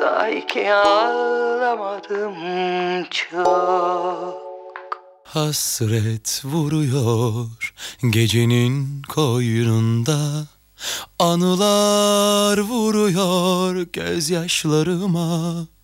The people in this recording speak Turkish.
Say ki ağlamadım çok. Hasret vuruyor gecenin koynunda, anılar vuruyor gözyaşlarıma.